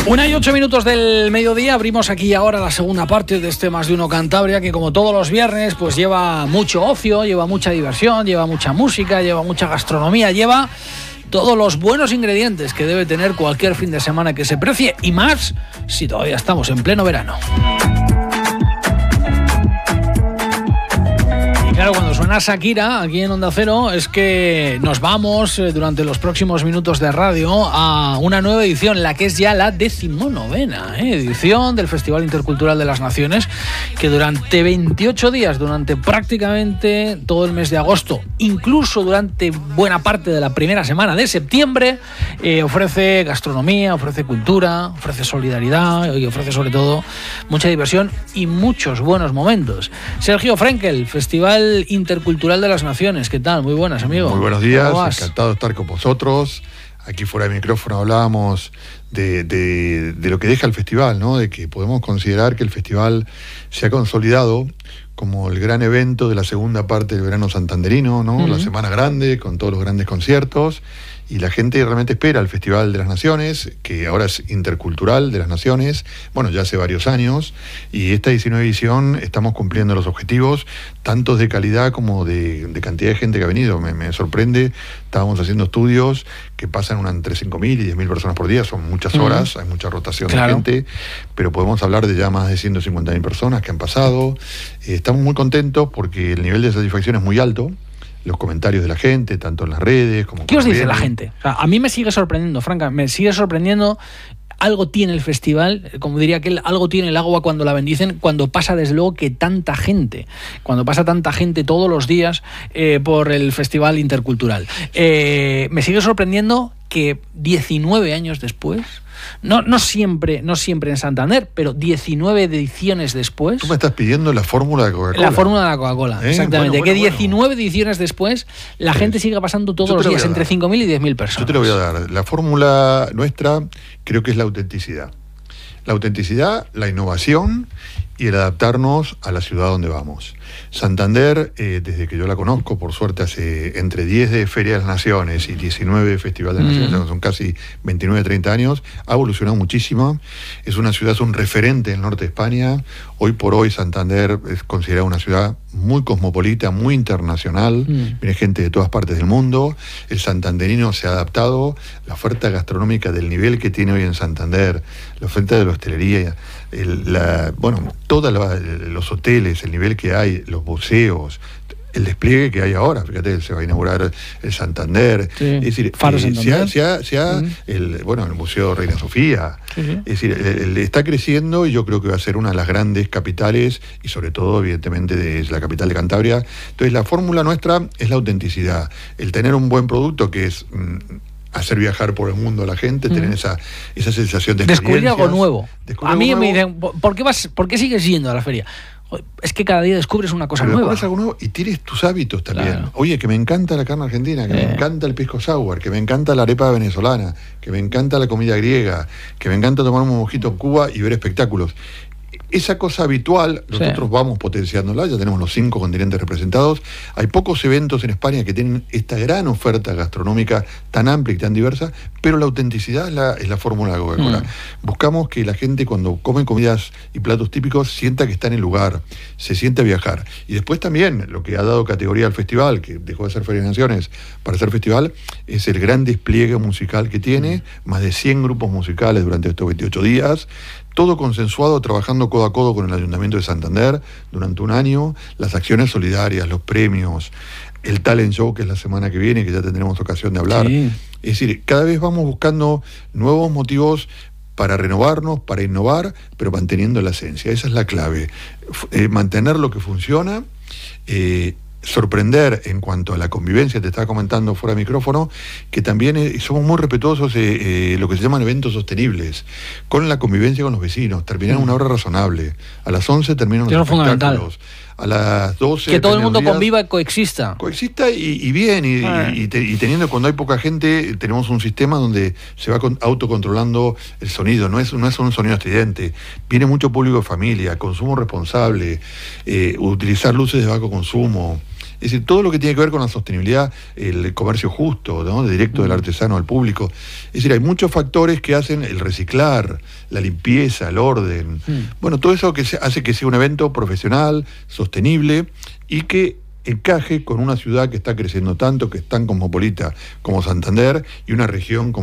1:08 del mediodía, abrimos aquí ahora la segunda parte de este Más de Uno Cantabria, que como todos los viernes pues lleva mucho ocio, lleva mucha diversión, lleva mucha música, lleva mucha gastronomía, lleva todos los buenos ingredientes que debe tener cualquier fin de semana que se precie, y más si todavía estamos en pleno verano. Claro, cuando suena Shakira aquí en Onda Cero es que nos vamos durante los próximos minutos de radio a una nueva edición, la que es ya la 19ª edición del Festival Intercultural de las Naciones, que durante 28 días, durante prácticamente todo el mes de agosto, incluso durante buena parte de la primera semana de septiembre, ofrece gastronomía, ofrece cultura, ofrece solidaridad y ofrece sobre todo mucha diversión y muchos buenos momentos. Sergio Frenkel, Festival Intercultural de las Naciones. ¿Qué tal? Muy buenas, amigo. Muy buenos días, encantado de estar con vosotros. Aquí fuera de micrófono hablábamos de lo que deja el festival, ¿no? De que podemos considerar que el festival se ha consolidado como el gran evento de la segunda parte del verano santanderino, ¿no? La Semana Grande, con todos los grandes conciertos. Y la gente realmente espera el Festival de las Naciones, que ahora es Intercultural de las Naciones, bueno, ya hace varios años, y esta 19 edición estamos cumpliendo los objetivos, tanto de calidad como de cantidad de gente que ha venido. Me sorprende, estábamos haciendo estudios que pasan entre 5.000 y 10.000 personas por día, son muchas horas, hay mucha rotación de gente, pero podemos hablar de ya más de 150.000 personas que han pasado. Estamos muy contentos porque el nivel de satisfacción es muy alto. Los comentarios de la gente, tanto en las redes como... ¿Qué os dice la gente? O sea, a mí me sigue sorprendiendo, Franca, me sigue sorprendiendo. Algo tiene el festival, como diría aquel, algo tiene el agua cuando la bendicen, cuando pasa desde luego que cuando pasa tanta gente todos los días por el Festival Intercultural. Me sigue sorprendiendo que 19 años después... No siempre en Santander, pero 19 ediciones después... Tú me estás pidiendo la fórmula de Coca-Cola. La fórmula de la Coca-Cola, exactamente. Que 19 ediciones después la gente sigue pasando todos los días entre 5.000 y 10.000 personas. Yo te lo voy a dar. La fórmula nuestra creo que es la autenticidad. La autenticidad, la innovación y el adaptarnos a la ciudad donde vamos. Santander, desde que yo la conozco, por suerte hace entre 10 de Feria de las Naciones y 19 de Festival de las Naciones, son casi 29, 30 años, ha evolucionado muchísimo. Es una ciudad, es un referente en el norte de España. Hoy por hoy Santander es considerada una ciudad muy cosmopolita, muy internacional. Viene gente de todas partes del mundo. El santanderino se ha adaptado. La oferta gastronómica del nivel que tiene hoy en Santander, la oferta de la hostelería, todos los hoteles, el nivel que hay, los museos, el despliegue que hay ahora. Fíjate, se va a inaugurar el Santander. Sí. Es decir, el Museo Reina Sofía. Sí. Es decir, está creciendo y yo creo que va a ser una de las grandes capitales y sobre todo, evidentemente, es la capital de Cantabria. Entonces, la fórmula nuestra es la autenticidad. El tener un buen producto que es... hacer viajar por el mundo a la gente, tener esa sensación de descubrir algo nuevo. A mí me dicen, ¿por qué sigues yendo a la feria? Es que cada día descubres una cosa nueva. Descubres algo nuevo y tienes tus hábitos también. Claro. Oye, que me encanta la carne argentina, que me encanta el pisco sour, que me encanta la arepa venezolana, que me encanta la comida griega, que me encanta tomar un mojito en Cuba y ver espectáculos. Esa cosa habitual, nosotros vamos potenciándola, ya tenemos los 5 continentes representados. Hay pocos eventos en España que tienen esta gran oferta gastronómica tan amplia y tan diversa, pero la autenticidad es la fórmula de Coca-Cola. Buscamos que la gente, cuando come comidas y platos típicos, sienta que está en el lugar, se siente a viajar. Y después también, lo que ha dado categoría al festival, que dejó de ser Feria de Naciones para ser festival, es el gran despliegue musical que tiene, más de 100 grupos musicales durante estos 28 días, todo consensuado, trabajando codo a codo con el Ayuntamiento de Santander durante un año, las acciones solidarias, los premios, el talent show, que es la semana que viene, que ya tendremos ocasión de hablar. Sí. Es decir, cada vez vamos buscando nuevos motivos para renovarnos, para innovar, pero manteniendo la esencia. Esa es la clave. Mantener lo que funciona, sorprender en cuanto a la convivencia. Te estaba comentando fuera de micrófono que también somos muy respetuosos de lo que se llaman eventos sostenibles, con la convivencia con los vecinos, terminar una hora razonable, a las 11 terminan los espectáculos, a las 12 que todo el mundo conviva y coexista y bien, y teniendo, cuando hay poca gente, tenemos un sistema donde se va autocontrolando el sonido, no es un sonido estridente, viene mucho público de familia, consumo responsable, utilizar luces de bajo consumo, Es decir, todo lo que tiene que ver con la sostenibilidad, el comercio justo, ¿no? De directo del artesano al público. Es decir, hay muchos factores que hacen el reciclar, la limpieza, el orden. Bueno, todo eso que hace que sea un evento profesional, sostenible y que encaje con una ciudad que está creciendo tanto, que es tan cosmopolita como Santander, y una región como